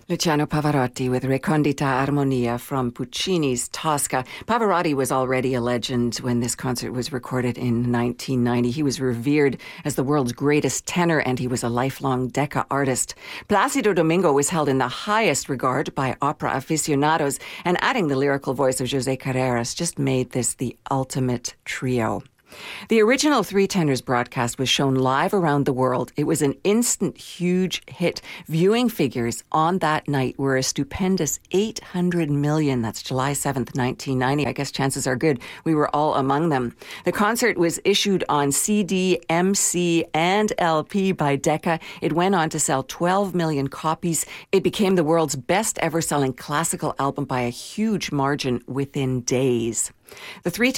Luciano Pavarotti with Recondita Armonia from Puccini's Tosca. Pavarotti was already a legend when this concert was recorded in 1990. He was revered as the world's greatest tenor, and he was a lifelong Decca artist. Plácido Domingo was held in the highest regard by opera aficionados, and adding the lyrical voice of José Carreras just made this the ultimate trio. The original Three Tenors broadcast was shown live around the world. It was an instant huge hit. Viewing figures on that night were a stupendous 800 million. That's July 7th, 1990. I guess chances are good we were all among them. The concert was issued on CD, MC, and LP by Decca. It went on to sell 12 million copies. It became the world's best ever selling classical album by a huge margin within days. The Three